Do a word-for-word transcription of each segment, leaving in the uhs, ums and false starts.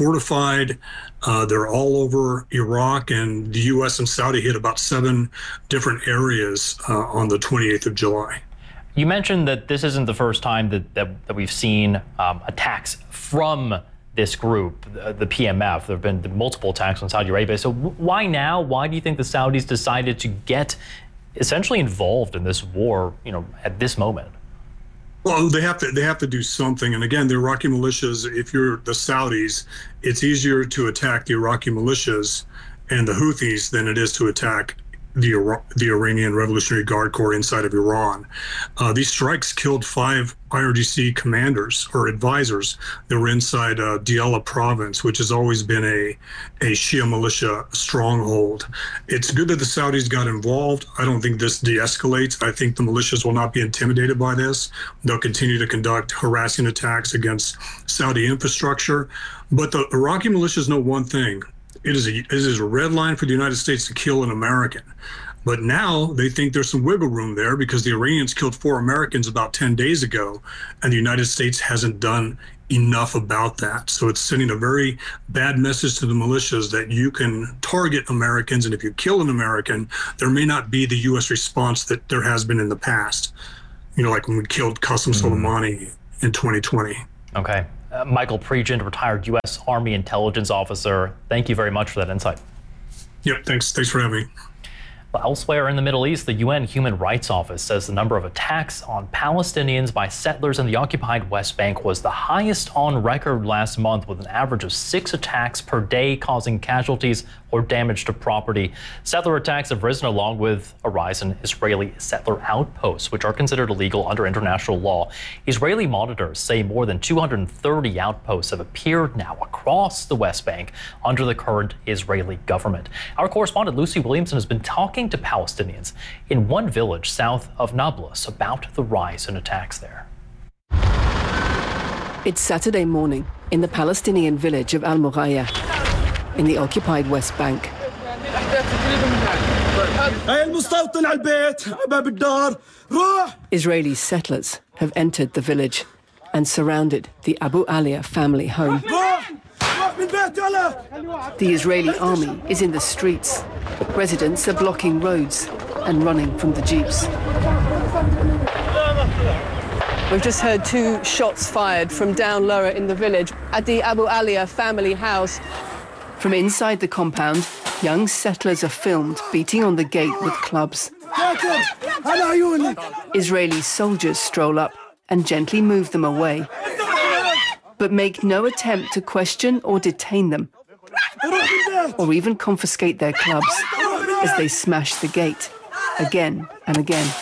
fortified. Uh, they're all over Iraq, and the U S and Saudi hit about seven different areas uh, on the twenty-eighth of July. You mentioned that this isn't the first time that, that, that we've seen um, attacks from this group, the, the P M F. There have been multiple attacks on Saudi Arabia. So why now? Why do you think the Saudis decided to get essentially involved in this war, you know, at this moment? Well, they have to they have to do something. And again, the Iraqi militias, if you're the Saudis, it's easier to attack the Iraqi militias and the Houthis than it is to attack the Ira the Iranian Revolutionary Guard Corps inside of Iran. Uh, these strikes killed five I R G C commanders or advisors that were inside uh, Diyala province, which has always been a, a Shia militia stronghold. It's good that the Saudis got involved. I don't think this de-escalates. I think the militias will not be intimidated by this. They'll continue to conduct harassing attacks against Saudi infrastructure. But the Iraqi militias know one thing. It is, a, it is a red line for the United States to kill an American. But now they think there's some wiggle room there because the Iranians killed four Americans about ten days ago, and the United States hasn't done enough about that. So it's sending a very bad message to the militias that you can target Americans, and if you kill an American, there may not be the U S response that there has been in the past. You know, like when we killed Qasem Mm-hmm. Soleimani in twenty twenty. Okay. Uh, Michael Pregent, retired U S Army intelligence officer. Thank you very much for that insight. Yep, thanks. Thanks for having me. Well, elsewhere in the Middle East, the U N Human Rights Office says the number of attacks on Palestinians by settlers in the occupied West Bank was the highest on record last month, with an average of six attacks per day, causing casualties or damage to property. Settler attacks have risen along with a rise in Israeli settler outposts, which are considered illegal under international law. Israeli monitors say more than two hundred thirty outposts have appeared now across the West Bank under the current Israeli government. Our correspondent Lucy Williamson has been talking to Palestinians in one village south of Nablus about the rise in attacks there. It's Saturday morning in the Palestinian village of Al-Mughaya in the occupied West Bank. Israeli settlers have entered the village and surrounded the Abu Alia family home. The Israeli army is in the streets. Residents are blocking roads and running from the jeeps. We've just heard two shots fired from down lower in the village at the Abu Alia family house. From inside the compound, young settlers are filmed beating on the gate with clubs. Israeli soldiers stroll up and gently move them away, but make no attempt to question or detain them, or even confiscate their clubs as they smash the gate again and again.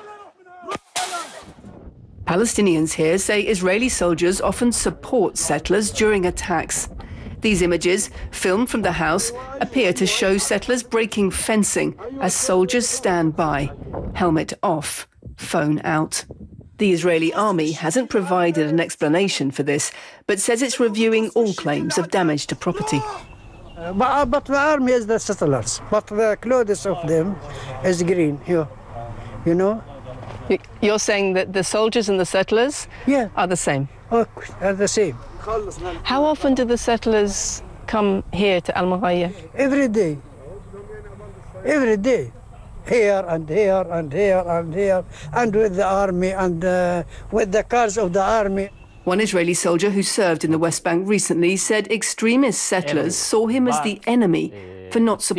Palestinians here say Israeli soldiers often support settlers during attacks. These images, filmed from the house, appear to show settlers breaking fencing as soldiers stand by, helmet off, phone out. The Israeli army hasn't provided an explanation for this, but says it's reviewing all claims of damage to property. Uh, but, but the army is the settlers, but the clothes of them is green here, you know? You're saying that the soldiers and the settlers yeah. are the same? Oh, are the same. How often do the settlers come here to Al-Mughaya? Every day. Every day. Here and here and here and here, and with the army and uh, with the cars of the army. One Israeli soldier who served in the West Bank recently said extremist settlers saw him as the enemy for not supporting